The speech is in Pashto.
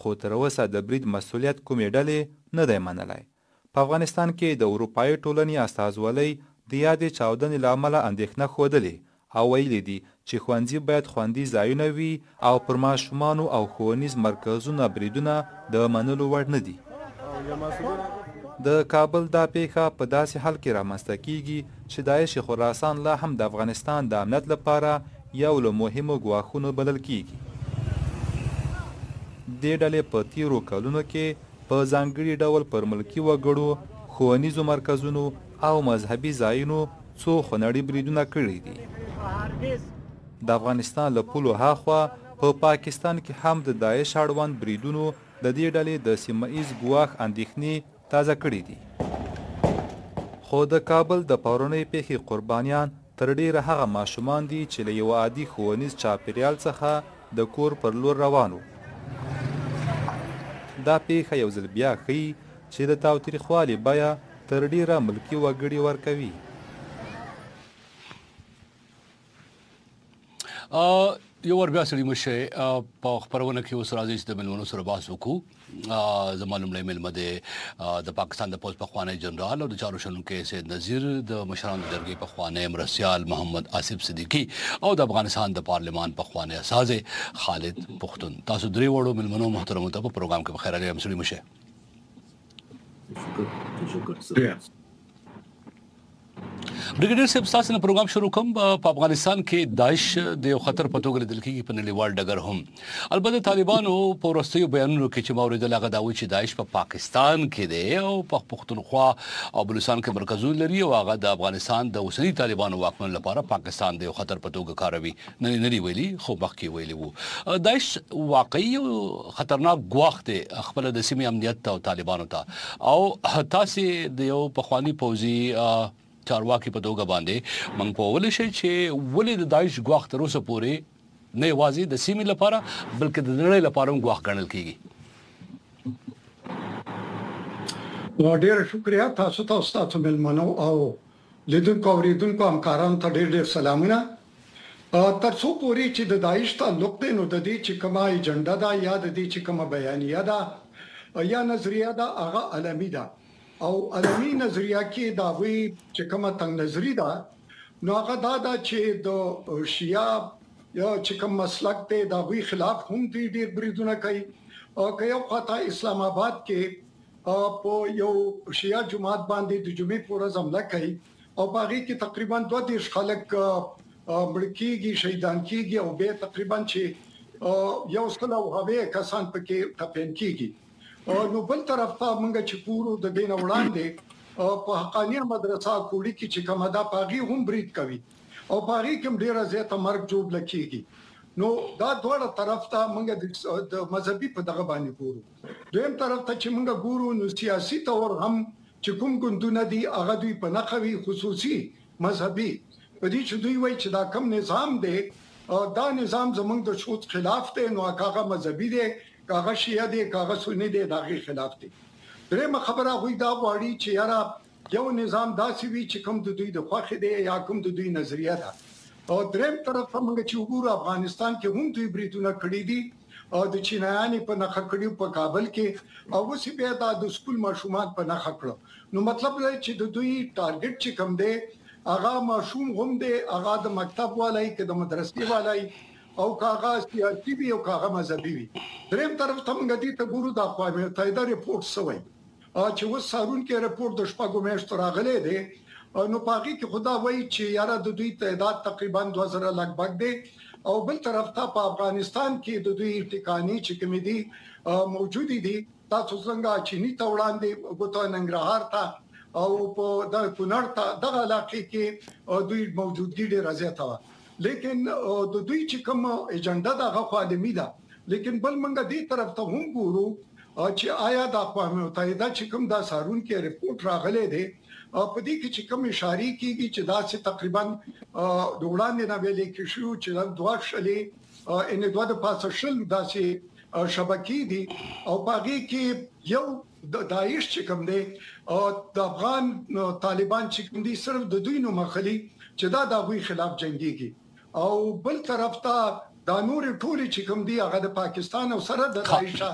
خو تر اوسه د برید مسؤلیت کومې ډلې نه دی منلی. په افغانستان کې د اروپایي ټولنې استازولۍ د یادې چاودنې له امله اندېښنه ښودلې او ویلي دي چې ښوونځي باید خوندي ځایونه وي او پر ماشومانو او ښوونیز مرکزونه بریدونه د منلو وړ نه دي. د کابل دا پیښه په داسې حال کې رامنځته کیږي چې داعش خراسان لا هم د افغانستان د امنیت لپاره یو له مهمو ګواښونو بلل کیږي. دې ډلې په تیرو کلونو کې په ځانګړي ډول پر ملکي وګړو، ښوونیزو مرکزونو او مذهبي ځایونو څو خونړي بریدونه کړي دي. د افغانستان له پولو هاخوا په پاکستان کې هم د داعش اړوند بریدونو د دې ډلې د سیمه ایز ګواښ اندېښنې تازه کړي دي. خو د کابل د پرونۍ پیښې قربانیان تر ډیره هغه ماشومان دي چې له یوه عادي ښوونیز چاپیریال څخه د کور پر لور روان وو. دا پیښه یو ځل بیا ښیي چې د تاوتریخوالي بیه تر ډیره ملکي وګړي ورکوي. یو ور بیا سړي مشه په خبرونه کې اوس راځي چې د ملمنو سره بحث وکړو. زما لومړی ملمه د پاکستان د پولیس پخوانی جنرال او د چارو شنونکي سید نذیر، د مشرانو جرګې پخوانی مرستیال محمد آصف صدیقي او د افغانستان د پارلمان پخوانی استازی خالد پختون. تاسو درې وړو ملمنو محترمو ته په پروګرام کې بخیر راغلی. سړي مشه برګیډیر صاحب، تاسو نه پروګرام شروع کوم. په افغانستان کې داعش د یو خطر په توګه لیدل کېږي په نړیوال ډګر هم. البته طالبانو په وروستیو بیانونو کې چې ما اورېدل هغه دا وایي چې داعش په پاکستان کې دی او په پښتونخوا او بلوچستان کې مرکزونه لري او هغه د افغانستان د اوسني طالبانو واکمن لپاره پاکستان د یو خطر په توګه کاروي. نه دی ویلي، خو مخکې ویلي وو. داعش واقعي خطرناک ګواښ دی خپل د سیمې امنیت او طالبانو ته، او تاسو د یو پخوانی پوځي چارواکي په توګه باندې موږ په ولې شي چې ولې د داعش ګواښ تر اوسه پورې نه یوازې د سیمې لپاره بلکې د نړۍ لپاره هم ګواښ ګڼل کیږي. ډېر شکریہ تاسو ته تاسو ملمنو او لیدونکو اوریدونکو همکارانو ته ډېر سلامونه. تر څو پورې چې د داعش تعلق دی نو د دې چې کومه ایجنډا ده یا د دې چې کومه بیانیه ده یا نظریه ده هغه علمي ده، او علمي نظریه کې دا وی چې کومه تنگ نظری ده نو هغه دا ده چې د شیعه یا چې کوم مسلک ته دا وی خلاف هم ډیر بریدونه کوي. او که یو خطا اسلام آباد کې په یو شیعه جماعت باندې د جمعې پر ورځ حمله کوي او باغی کې تقریبا 2 خلک مړ کیږي، شهیدان کیږي او به تقریبا چې یو سل او هغه کسان پکې تپین کیږي. نو بل طرف ته موږ چې پورو د دین وړاندې په حقانیه مدرسه کوړي کې چې کومه دا پاغي هم برید کوي او پاغي کوم ډیره زیاته مرګ جوړ لکېږي. نو دا دوه طرف ته موږ د مذهبي په دغه باندې ګورو. دویم طرف ته چې موږ ګورو نو سیاسي تور هم چې کوم ګوندونه دي هغه دوی په نخوي خصوصي مذهبي په دې چې دوی وایي چې دا کوم نظام دی دا نظام زمونږ د شوت خلاف دی، نو هغه مذهبي دی، کاغه شیعه دی، کاغه سنی دی، داغه خلاف دی. درېمه خبره غوي دا غواړي چې یاره یو نظام داسې وي چې کوم د دوی د خوښ دی یا کوم د دوی نظریه ده. او درېم طرف ته موږ چې وګورو افغانستان کې هم دوی بریدونه کړی دي او د چینایانو په نخښه کړیو په کابل کې او اوس بیا د سکول ماشومان په نخښه کړو. نو مطلب دی چې د دوی ټارګټ چې کوم دی هغه ماشوم هم دی، هغه د مکتب والای کې د مدرسې والای او کاغه سیاسي وي او کاغه مذهبي وي. دریم طرف ته موږ دې ته ګورو د اقوام متحده ریپورت سوی چې وس سارون کې ریپورت د شپږو میاشتو راغلی دی نو پاغي کې خدا وایي چې یاره د دوی تعداد تقریبا 2000 لګبګ دی او بل طرف ته په افغانستان کې د دوی ټکانې چې کوم دي موجود دي. تاسو څنګه چینی ته وړاندې غوته ننګرهار ته او په د کونړ ته دغه علاقې کې دوی موجودګي ډېر زیاته و، لیکن د دوی چې کوم ایجنډا دغه خادمي ده. لیکن بل منګه دې طرف ته هم ګورو چې آیا د اقوام متحده چې کوم دا سارون کې ریپورت راغلی دی په دې کې چې کوم اشاره کیږي چې دا چې تقریبا د وړاندې نه ویلې کې شو چې دوه شلې ان دوه د پاسه شل داسې شبکې دي او باغی کې یو د داعش چې کوم دی د افغان طالبان چې کوم دي صرف د دوی نو مخلي چې دا د غوي خلاف جنگيږي او بل طرف ته دا نور ټول چې کوم دی هغه د پاکستان او سره د داعش